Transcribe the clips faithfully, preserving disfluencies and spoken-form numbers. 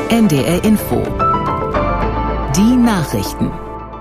N D R Info. Die Nachrichten.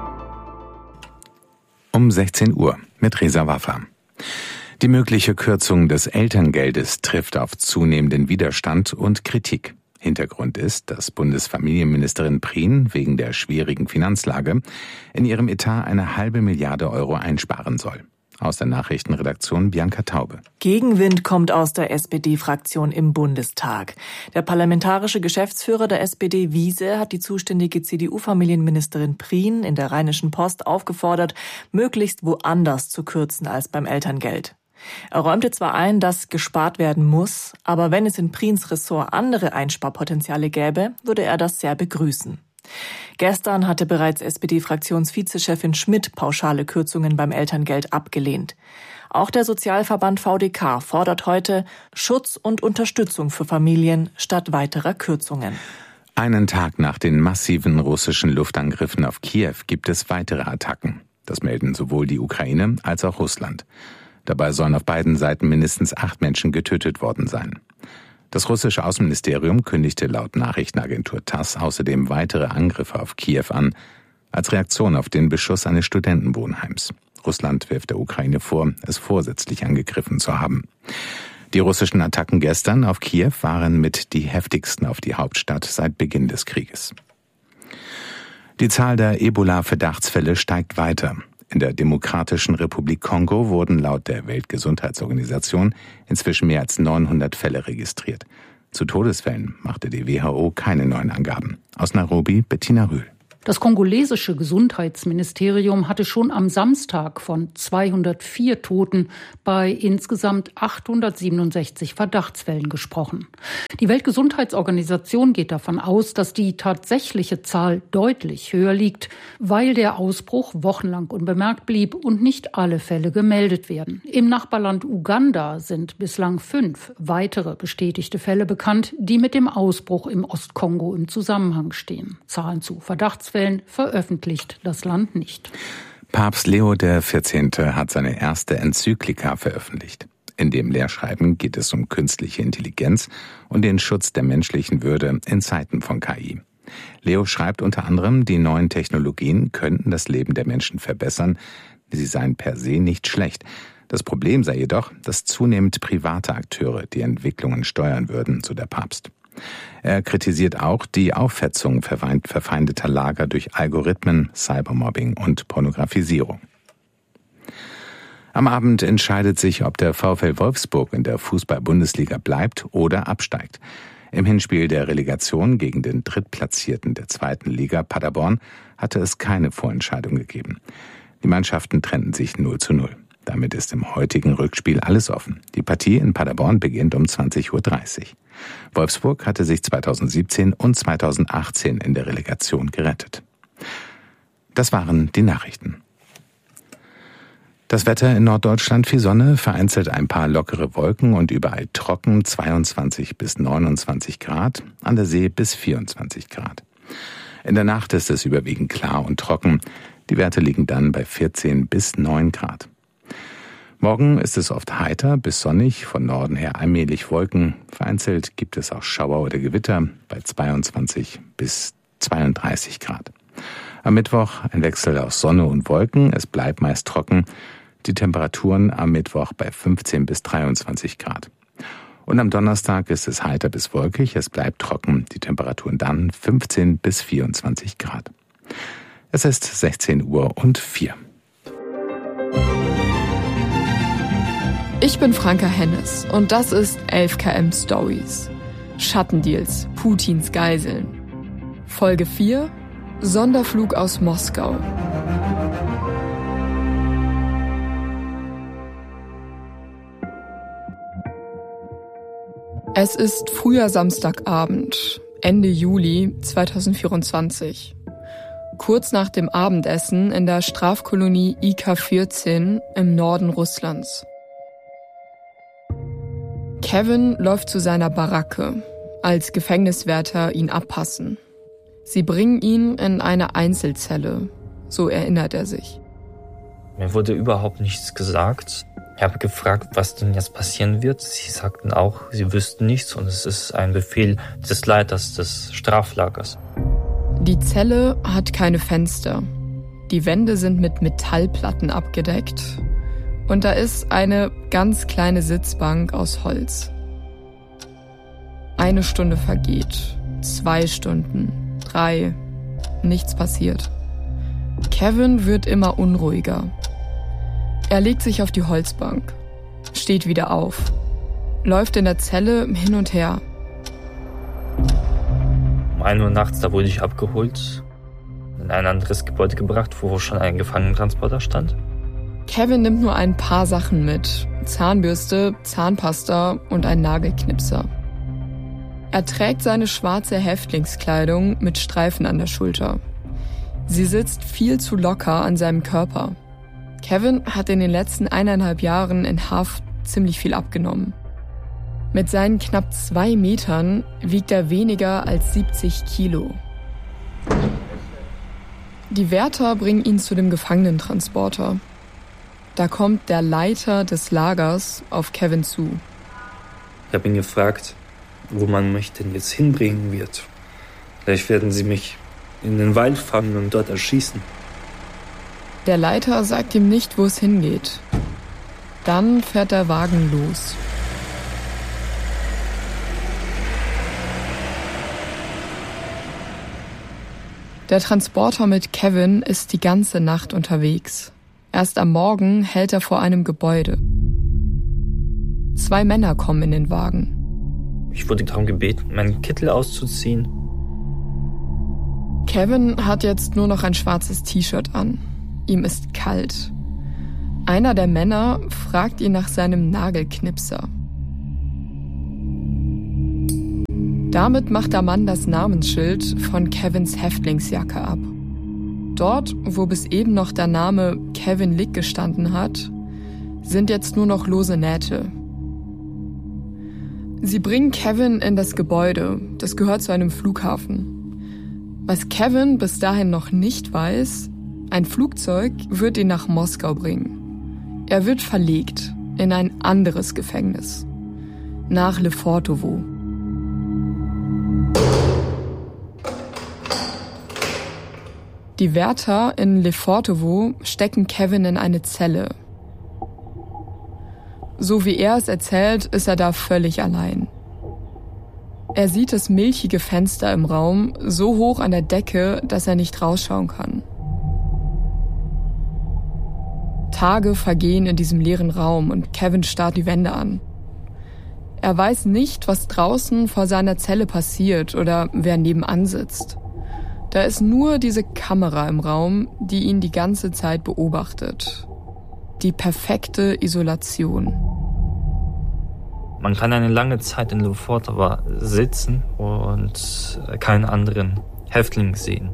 Um sechzehn Uhr mit Reza Waffa. Die mögliche Kürzung des Elterngeldes trifft auf zunehmenden Widerstand und Kritik. Hintergrund ist, dass Bundesfamilienministerin Prien wegen der schwierigen Finanzlage in ihrem Etat eine halbe Milliarde Euro einsparen soll. Aus der Nachrichtenredaktion Bianca Taube. Gegenwind kommt aus der S P D-Fraktion im Bundestag. Der parlamentarische Geschäftsführer der S P D, Wiese, hat die zuständige C D U-Familienministerin Prien in der Rheinischen Post aufgefordert, möglichst woanders zu kürzen als beim Elterngeld. Er räumte zwar ein, dass gespart werden muss, aber wenn es in Priens Ressort andere Einsparpotenziale gäbe, würde er das sehr begrüßen. Gestern hatte bereits S P D-Fraktionsvizechefin Schmidt pauschale Kürzungen beim Elterngeld abgelehnt. Auch der Sozialverband V D K fordert heute Schutz und Unterstützung für Familien statt weiterer Kürzungen. Einen Tag nach den massiven russischen Luftangriffen auf Kiew gibt es weitere Attacken. Das melden sowohl die Ukraine als auch Russland. Dabei sollen auf beiden Seiten mindestens acht Menschen getötet worden sein. Das russische Außenministerium kündigte laut Nachrichtenagentur TASS außerdem weitere Angriffe auf Kiew an, als Reaktion auf den Beschuss eines Studentenwohnheims. Russland wirft der Ukraine vor, es vorsätzlich angegriffen zu haben. Die russischen Attacken gestern auf Kiew waren mit die heftigsten auf die Hauptstadt seit Beginn des Krieges. Die Zahl der Ebola-Verdachtsfälle steigt weiter. In der Demokratischen Republik Kongo wurden laut der Weltgesundheitsorganisation inzwischen mehr als neunhundert Fälle registriert. Zu Todesfällen machte die W H O keine neuen Angaben. Aus Nairobi Bettina Rühl. Das kongolesische Gesundheitsministerium hatte schon am Samstag von zweihundertvier Toten bei insgesamt achthundertsiebenundsechzig Verdachtsfällen gesprochen. Die Weltgesundheitsorganisation geht davon aus, dass die tatsächliche Zahl deutlich höher liegt, weil der Ausbruch wochenlang unbemerkt blieb und nicht alle Fälle gemeldet werden. Im Nachbarland Uganda sind bislang fünf weitere bestätigte Fälle bekannt, die mit dem Ausbruch im Ostkongo im Zusammenhang stehen. Zahlen zu Verdachtsfällen veröffentlicht das Land nicht. Papst Leo der vierzehnte hat seine erste Enzyklika veröffentlicht. In dem Lehrschreiben geht es um künstliche Intelligenz und den Schutz der menschlichen Würde in Zeiten von K I. Leo schreibt unter anderem, die neuen Technologien könnten das Leben der Menschen verbessern, sie seien per se nicht schlecht. Das Problem sei jedoch, dass zunehmend private Akteure die Entwicklungen steuern würden, so der Papst. Er kritisiert auch die Aufhetzung verfeindeter Lager durch Algorithmen, Cybermobbing und Pornografisierung. Am Abend entscheidet sich, ob der VfL Wolfsburg in der Fußball-Bundesliga bleibt oder absteigt. Im Hinspiel der Relegation gegen den Drittplatzierten der zweiten Liga Paderborn hatte es keine Vorentscheidung gegeben. Die Mannschaften trennten sich null zu null. Damit ist im heutigen Rückspiel alles offen. Die Partie in Paderborn beginnt um zwanzig Uhr dreißig. Wolfsburg hatte sich zweitausendsiebzehn und zweitausendachtzehn in der Relegation gerettet. Das waren die Nachrichten. Das Wetter in Norddeutschland viel Sonne, vereinzelt ein paar lockere Wolken und überall trocken, zweiundzwanzig bis neunundzwanzig Grad, an der See bis vierundzwanzig Grad. In der Nacht ist es überwiegend klar und trocken, die Werte liegen dann bei vierzehn bis neun Grad. Morgen ist es oft heiter bis sonnig, von Norden her allmählich Wolken. Vereinzelt gibt es auch Schauer oder Gewitter bei zweiundzwanzig bis zweiunddreißig Grad. Am Mittwoch ein Wechsel aus Sonne und Wolken, es bleibt meist trocken. Die Temperaturen am Mittwoch bei fünfzehn bis dreiundzwanzig Grad. Und am Donnerstag ist es heiter bis wolkig, es bleibt trocken, die Temperaturen dann fünfzehn bis vierundzwanzig Grad. Es ist sechzehn Uhr und vier. Ich bin Franka Hennes und das ist elf Kilometer Stories. Schattendeals, Putins Geiseln. Folge vier, Sonderflug aus Moskau. Es ist früher Samstagabend, Ende Juli zweitausendvierundzwanzig. Kurz nach dem Abendessen in der Strafkolonie I K vierzehn im Norden Russlands. Kevin läuft zu seiner Baracke, als Gefängniswärter ihn abpassen. Sie bringen ihn in eine Einzelzelle, so erinnert er sich. Mir wurde überhaupt nichts gesagt. Ich habe gefragt, was denn jetzt passieren wird. Sie sagten auch, sie wüssten nichts und es ist ein Befehl des Leiters des Straflagers. Die Zelle hat keine Fenster. Die Wände sind mit Metallplatten abgedeckt. Und da ist eine ganz kleine Sitzbank aus Holz. Eine Stunde vergeht. Zwei Stunden. Drei. Nichts passiert. Kevin wird immer unruhiger. Er legt sich auf die Holzbank, steht wieder auf, läuft in der Zelle hin und her. Um ein Uhr nachts, da wurde ich abgeholt, in ein anderes Gebäude gebracht, wo schon ein Gefangenentransporter stand. Kevin nimmt nur ein paar Sachen mit. Zahnbürste, Zahnpasta und ein Nagelknipser. Er trägt seine schwarze Häftlingskleidung mit Streifen an der Schulter. Sie sitzt viel zu locker an seinem Körper. Kevin hat in den letzten eineinhalb Jahren in Haft ziemlich viel abgenommen. Mit seinen knapp zwei Metern wiegt er weniger als siebzig Kilo. Die Wärter bringen ihn zu dem Gefangenentransporter. Da kommt der Leiter des Lagers auf Kevin zu. Ich habe ihn gefragt, wo man mich denn jetzt hinbringen wird. Vielleicht werden sie mich in den Wald fangen und dort erschießen. Der Leiter sagt ihm nicht, wo es hingeht. Dann fährt der Wagen los. Der Transporter mit Kevin ist die ganze Nacht unterwegs. Erst am Morgen hält er vor einem Gebäude. Zwei Männer kommen in den Wagen. Ich wurde darum gebeten, meinen Kittel auszuziehen. Kevin hat jetzt nur noch ein schwarzes T-Shirt an. Ihm ist kalt. Einer der Männer fragt ihn nach seinem Nagelknipser. Damit macht der Mann das Namensschild von Kevins Häftlingsjacke ab. Dort, wo bis eben noch der Name Kevin Lick gestanden hat, sind jetzt nur noch lose Nähte. Sie bringen Kevin in das Gebäude, das gehört zu einem Flughafen. Was Kevin bis dahin noch nicht weiß, ein Flugzeug wird ihn nach Moskau bringen. Er wird verlegt in ein anderes Gefängnis, nach Lefortowo. Die Wärter in Lefortowo stecken Kevin in eine Zelle. So wie er es erzählt, ist er da völlig allein. Er sieht das milchige Fenster im Raum so hoch an der Decke, dass er nicht rausschauen kann. Tage vergehen in diesem leeren Raum und Kevin starrt die Wände an. Er weiß nicht, was draußen vor seiner Zelle passiert oder wer nebenan sitzt. Da ist nur diese Kamera im Raum, die ihn die ganze Zeit beobachtet. Die perfekte Isolation. Man kann eine lange Zeit in Lefortowo sitzen und keinen anderen Häftling sehen.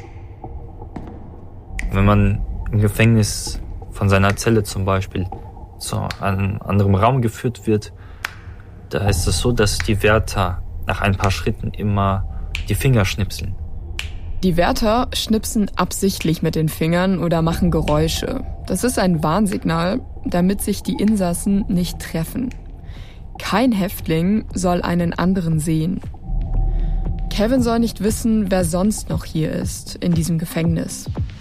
Wenn man im Gefängnis von seiner Zelle zum Beispiel zu einem anderen Raum geführt wird, da ist es so, dass die Wärter nach ein paar Schritten immer die Finger schnipseln. Die Wärter schnipsen absichtlich mit den Fingern oder machen Geräusche. Das ist ein Warnsignal, damit sich die Insassen nicht treffen. Kein Häftling soll einen anderen sehen. Kevin soll nicht wissen, wer sonst noch hier ist, in diesem Gefängnis.